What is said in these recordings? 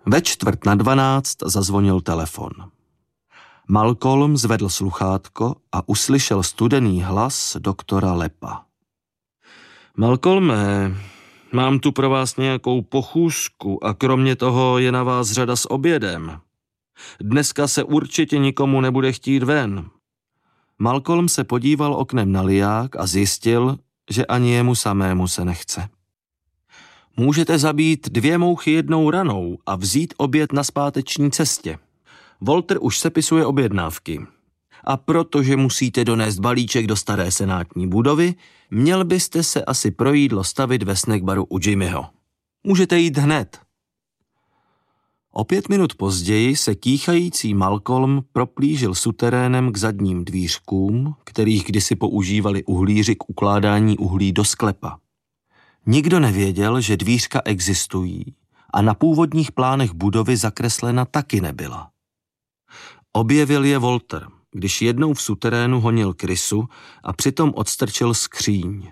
Ve 11:45 zazvonil telefon. Malcolm zvedl sluchátko a uslyšel studený hlas doktora Lepa. Malcolme, mám tu pro vás nějakou pochůzku a kromě toho je na vás řada s obědem. Dneska se určitě nikomu nebude chtít ven. Malcolm se podíval oknem na liják a zjistil, že ani jemu samému se nechce. Můžete zabít 2 mouchy jednou ranou a vzít oběd na zpáteční cestě. Walter už sepisuje objednávky. A protože musíte donést balíček do staré senátní budovy, měl byste se asi pro jídlo stavit ve snackbaru u Jimmyho. Můžete jít hned. O 5 minut později se kýchající Malcolm proplížil suterénem k zadním dvířkům, kterých kdysi používali uhlíři k ukládání uhlí do sklepa. Nikdo nevěděl, že dvířka existují a na původních plánech budovy zakreslena taky nebyla. Objevil je Walter, když jednou v suterénu honil krysu a přitom odstrčil skříň.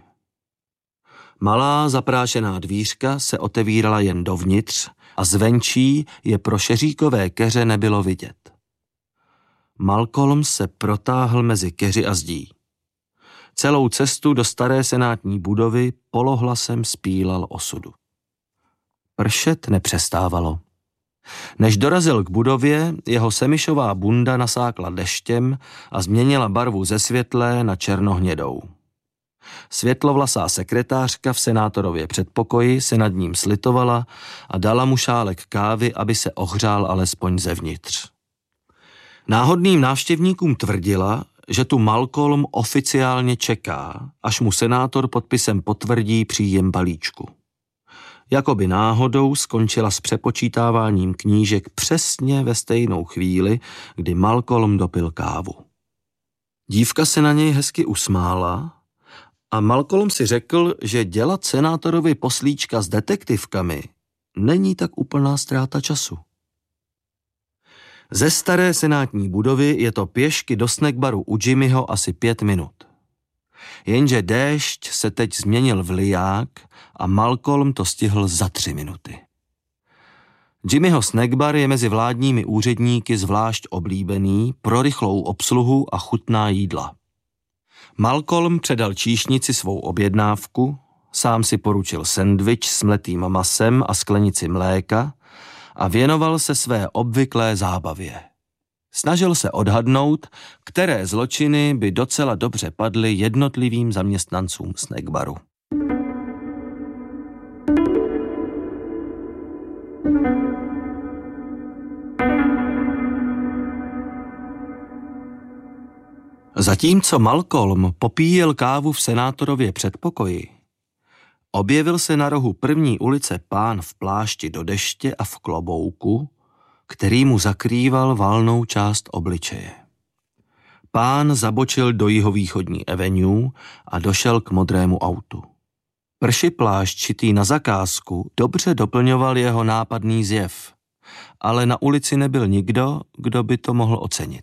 Malá zaprášená dvířka se otevírala jen dovnitř a zvenčí je pro šeříkové keře nebylo vidět. Malcolm se protáhl mezi keři a zdí. Celou cestu do staré senátní budovy polohlasem zpílal osudu. Pršet nepřestávalo. Než dorazil k budově, jeho semišová bunda nasákla deštěm a změnila barvu ze světlé na černohnědou. Světlovlasá sekretářka v senátorově předpokoji se nad ním slitovala a dala mu šálek kávy, aby se ohřál alespoň zevnitř. Náhodným návštěvníkům tvrdila, že tu Malcolm oficiálně čeká, až mu senátor podpisem potvrdí příjem balíčku. Jakoby náhodou skončila s přepočítáváním knížek přesně ve stejnou chvíli, kdy Malcolm dopil kávu. Dívka se na něj hezky usmála a Malcolm si řekl, že dělat senátorovi poslíčka s detektivkami není tak úplná ztráta času. Ze staré senátní budovy je to pěšky do snackbaru u Jimmyho asi 5 minut. Jenže déšť se teď změnil v liják a Malcolm to stihl za 3 minuty. Jimmyho snackbar je mezi vládními úředníky zvlášť oblíbený pro rychlou obsluhu a chutná jídla. Malcolm předal číšnici svou objednávku, sám si poručil sendvič s mletým masem a sklenici mléka a věnoval se své obvyklé zábavě. Snažil se odhadnout, které zločiny by docela dobře padly jednotlivým zaměstnancům snackbaru. Zatímco Malcolm popíjel kávu v senátorově předpokoji, objevil se na rohu první ulice pán v plášti do deště a v klobouku, který mu zakrýval valnou část obličeje. Pán zabočil do jihovýchodní avenue a došel k modrému autu. Pršiplášť šitý na zakázku dobře doplňoval jeho nápadný zjev, ale na ulici nebyl nikdo, kdo by to mohl ocenit.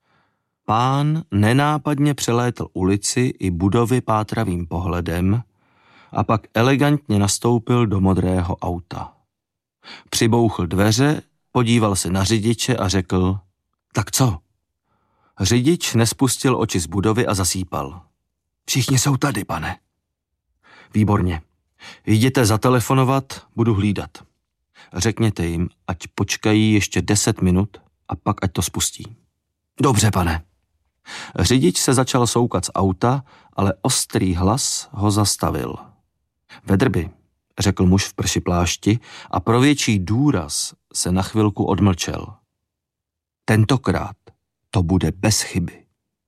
Pán nenápadně přelétl ulici i budovy pátravým pohledem a pak elegantně nastoupil do modrého auta. Přibouchl dveře, podíval se na řidiče a řekl: tak co? Řidič nespustil oči z budovy a zasýpal: všichni jsou tady, pane. Výborně. Jděte zatelefonovat, budu hlídat. Řekněte jim, ať počkají ještě 10 minut a pak ať to spustí. Dobře, pane. Řidič se začal soukat z auta, ale ostrý hlas ho zastavil. Vedrby, řekl muž v pršiplášti a pro větší důraz se na chvilku odmlčel. Tentokrát to bude bez chyby.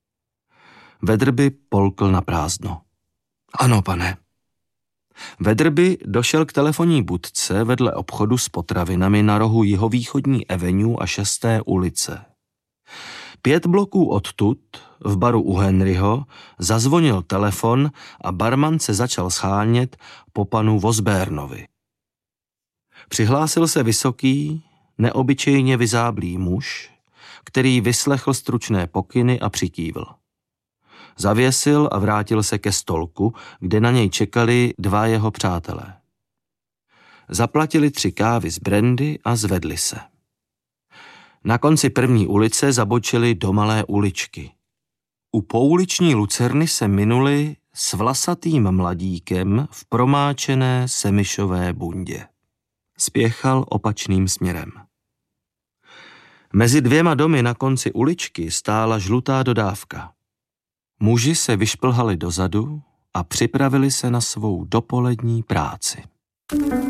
Vedrby polkl na prázdno. Ano, pane. Vedrby došel k telefonní budce vedle obchodu s potravinami na rohu jihovýchodní avenue a 6. ulice. 5 bloků odtud, v baru u Henryho, zazvonil telefon a barman se začal schánět po panu Vosbernovi. Přihlásil se vysoký, neobyčejně vyzáblý muž, který vyslechl stručné pokyny a přikývl. Zavěsil a vrátil se ke stolku, kde na něj čekali 2 jeho přátelé. Zaplatili 3 kávy z brandy a zvedli se. Na konci první ulice zabočili do malé uličky. U pouliční lucerny se minuli s vlasatým mladíkem v promáčené semišové bundě. Spěchal opačným směrem. Mezi 2 domy na konci uličky stála žlutá dodávka. Muži se vyšplhali dozadu a připravili se na svou dopolední práci.